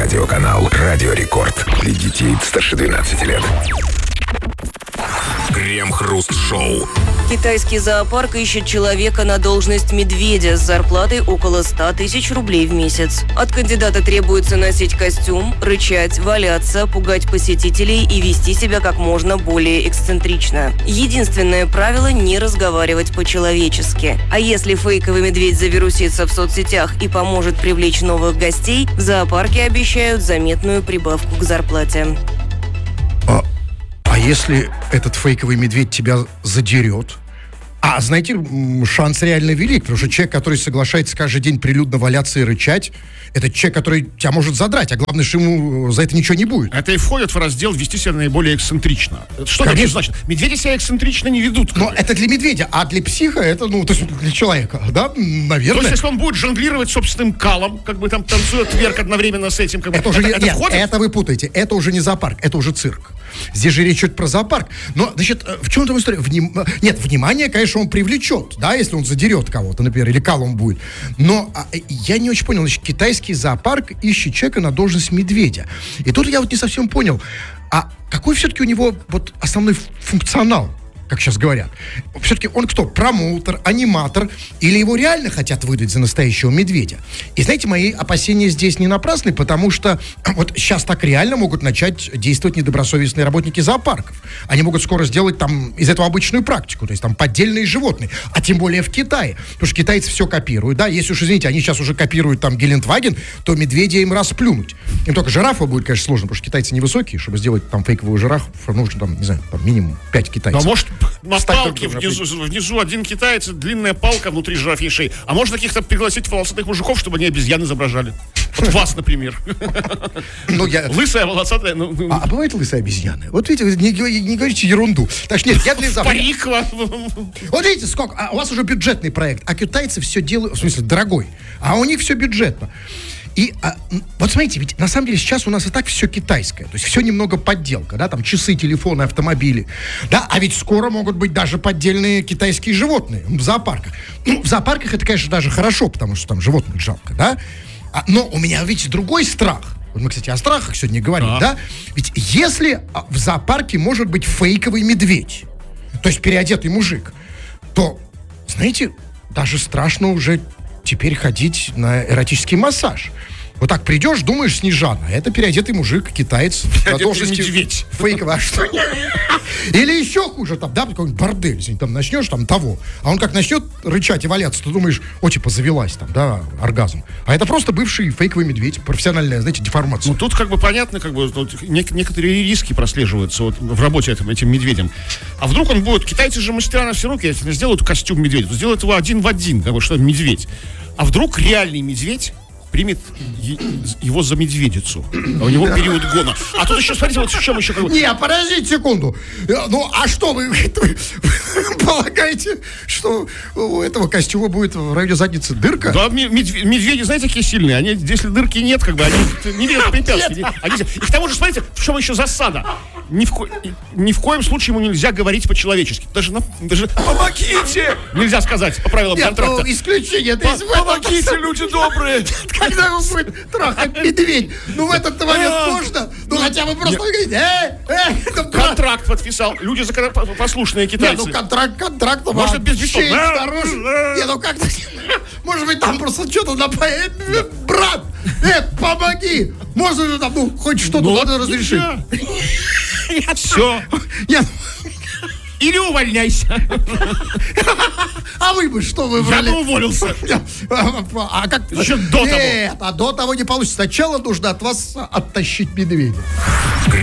Телерадиоканал «Радио Рекорд». Для детей старше 12 лет. Крем-хруст-шоу. Китайский зоопарк ищет человека на должность медведя с зарплатой около 100 тысяч рублей в месяц. От кандидата требуется носить костюм, рычать, валяться, пугать посетителей и вести себя как можно более эксцентрично. Единственное правило – не разговаривать по-человечески. А если фейковый медведь завирусится в соцсетях и поможет привлечь новых гостей, в зоопарке обещают заметную прибавку к зарплате. А если этот фейковый медведь тебя задерет? Знаете, шанс реально велик, потому что человек, который соглашается каждый день прилюдно валяться и рычать, это человек, который тебя может задрать, а главное, что ему за это ничего не будет. Это и входит в раздел «Вести себя наиболее эксцентрично». Что это значит? Медведи себя эксцентрично не ведут. Но это для медведя, а для психа это, то есть для человека, да, наверное. То есть, если он будет жонглировать собственным калом, как бы там танцует тверк одновременно с этим, как бы, это входит? Это вы путаете, это уже не зоопарк, это уже цирк. Здесь же речь идет про зоопарк. Но, значит, в чем там история? Внимание, конечно, он привлечет, да, если он задерет кого-то, например, или калом будет. Но я не очень понял, значит, китайский зоопарк ищет человека на должность медведя. И тут я вот не совсем понял, а какой все-таки у него вот основной функционал? Как сейчас говорят. Все-таки он кто? Промоутер, аниматор? Или его реально хотят выдать за настоящего медведя? И знаете, мои опасения здесь не напрасны, потому что вот сейчас так реально могут начать действовать недобросовестные работники зоопарков. Они могут скоро сделать там из этого обычную практику, то есть там поддельные животные. А тем более в Китае. Потому что китайцы все копируют. Да, если уж, извините, они сейчас уже копируют там Гелендваген, то медведя им расплюнуть. Им только жирафа будет, конечно, сложно, потому что китайцы невысокие. Чтобы сделать там фейковую жирафу, нужно там, не знаю, там минимум 5 китайцев. А может, на палке внизу один китаец, длинная палка внутри жирафьей шеи. А можно каких-то пригласить волосатых мужиков, чтобы они обезьян изображали? Вот вас, например. Лысая, волосатая. А бывают лысые обезьяны? Вот видите, не говорите ерунду. Так что нет, я для парик. Вот видите, сколько. У вас уже бюджетный проект, а китайцы все делают, в смысле, дорогой. А у них все бюджетно. И вот смотрите, ведь на самом деле сейчас у нас и так все китайское. То есть все немного подделка, да, там часы, телефоны, автомобили. Да, а ведь скоро могут быть даже поддельные китайские животные в зоопарках. В зоопарках это, конечно, даже хорошо, потому что там животных жалко, да. Но у меня, видите, другой страх. Вот мы, кстати, о страхах сегодня говорим, да. Ведь если в зоопарке может быть фейковый медведь, то есть переодетый мужик, то, знаете, даже страшно уже теперь ходить на эротический массаж. Вот так придешь, думаешь, Снежана, это переодетый мужик, китаец. Переодетый медведь. Фейковый, а что? Или еще хуже, там, да, какой-нибудь бордель, если там начнешь, там, того. А он как начнет рычать и валяться, ты думаешь, типа, завелась там, да, оргазм. А это просто бывший фейковый медведь, профессиональная, знаете, деформация. Ну, тут как бы понятно, как бы, некоторые риски прослеживаются вот в работе этим медведем. А вдруг он будет, китайцы же мастера на все руки, если сделают костюм медведя, сделают его один в один, как бы, что медведь. А вдруг реальный медведь примет его за медведицу. А у него период гона. А тут еще, смотрите, вот в чем еще... Не, подождите секунду. А что вы полагаете, что у этого костюма будет в районе задницы дырка? Да, медведи, знаете, какие сильные? Они, если дырки нет, как бы, они не видят препятствий. И к тому же, смотрите, в чем еще засада? Ни в коем случае ему нельзя говорить по-человечески. Даже «помогите!» нельзя сказать по правилам контракта. Нет, исключение. Помогите, люди добрые! Когда его будет трахать медведь, в этот момент можно? Хотя бы просто говорите, контракт подписал. Люди послушные китайцы. Нет, контракт. Может, без бетона. Как-то, может быть, там просто что-то брат, помоги! Можно же там, хоть что-то надо разрешить. Все. Или увольняйся. А вы бы что выбрали? Я бы уволился. А как? Еще до того. Нет, до того не получится. Сначала нужно от вас оттащить медведя.